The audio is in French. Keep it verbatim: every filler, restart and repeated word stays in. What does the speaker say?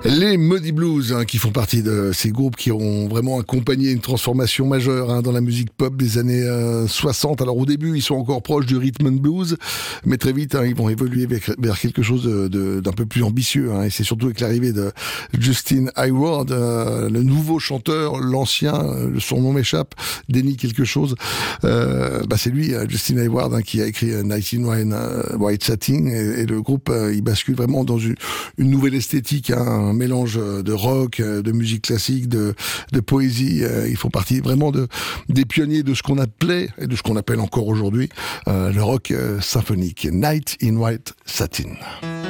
Les Moody Blues, hein, qui font partie de ces groupes qui ont vraiment accompagné une transformation majeure hein, dans la musique pop des années euh, soixante. Alors au début, ils sont encore proches du rhythm and blues, mais très vite, hein, ils vont évoluer vers, vers quelque chose de, de, d'un peu plus ambitieux. Hein, et c'est surtout avec l'arrivée de Justin Hayward, euh, le nouveau chanteur, l'ancien, euh, son nom m'échappe, Denny quelque chose. Euh, bah c'est lui, Justin Hayward, hein, qui a écrit Night in White, uh, White Satin, et, et le groupe, euh, il bascule vraiment dans une, une nouvelle esthétique, hein, un mélange de rock, de musique classique, de, de poésie. Ils font partie vraiment de, des pionniers de ce qu'on appelait, et de ce qu'on appelle encore aujourd'hui, euh, le rock symphonique. Night in White Satin.